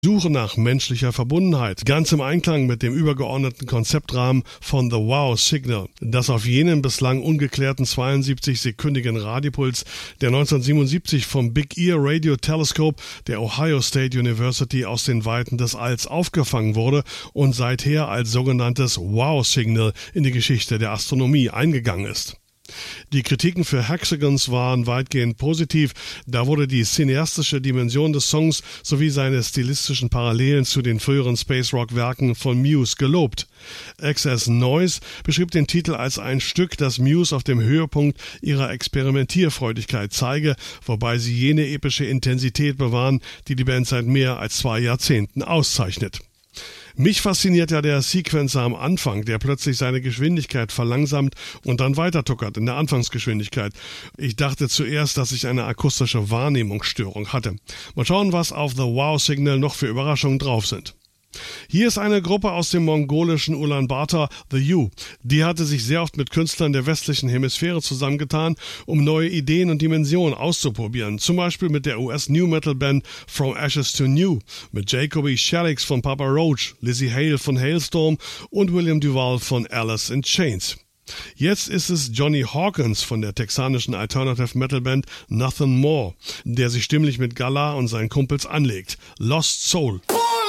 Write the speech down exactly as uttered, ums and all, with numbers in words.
Suche nach menschlicher Verbundenheit, ganz im Einklang mit dem übergeordneten Konzeptrahmen von The Wow Signal, das auf jenen bislang ungeklärten zweiundsiebzig-sekündigen Radiopuls, der neunzehnhundertsiebenundsiebzig vom Big Ear Radio Telescope der Ohio State University aus den Weiten des Alls aufgefangen wurde und seither als sogenanntes Wow Signal in die Geschichte der Astronomie eingegangen ist. Die Kritiken für Hexagons waren weitgehend positiv, da wurde die cineastische Dimension des Songs sowie seine stilistischen Parallelen zu den früheren Space-Rock-Werken von Muse gelobt. Excess Noise beschrieb den Titel als ein Stück, das Muse auf dem Höhepunkt ihrer Experimentierfreudigkeit zeige, wobei sie jene epische Intensität bewahren, die die Band seit mehr als zwei Jahrzehnten auszeichnet. Mich fasziniert ja der Sequencer am Anfang, der plötzlich seine Geschwindigkeit verlangsamt und dann weitertuckert in der Anfangsgeschwindigkeit. Ich dachte zuerst, dass ich eine akustische Wahrnehmungsstörung hatte. Mal schauen, was auf The Wow Signal noch für Überraschungen drauf sind. Hier ist eine Gruppe aus dem mongolischen Ulaanbaatar, The U. Die hatte sich sehr oft mit Künstlern der westlichen Hemisphäre zusammengetan, um neue Ideen und Dimensionen auszuprobieren. Zum Beispiel mit der U S-New-Metal-Band From Ashes to New, mit Jacoby Shaddix von Papa Roach, Lizzie Hale von Hailstorm und William Duval von Alice in Chains. Jetzt ist es Johnny Hawkins von der texanischen Alternative Metal Band Nothing More, der sich stimmlich mit Gala und seinen Kumpels anlegt. Lost Soul.